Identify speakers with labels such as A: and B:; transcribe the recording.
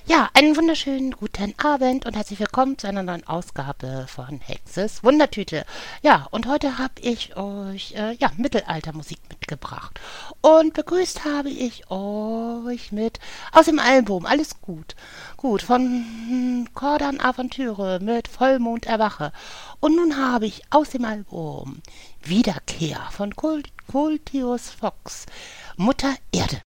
A: Ja, einen wunderschönen guten Abend und herzlich willkommen zu einer neuen Ausgabe von Hexes Wundertüte. Ja, und heute habe ich euch Mittelaltermusik mitgebracht. Und begrüßt habe ich euch mit aus dem Album Alles gut. Gut, von Cordan Aventüre mit Vollmond erwache. Und nun habe ich aus dem Album Wiederkehr von Cultius Fox Mutter Erde.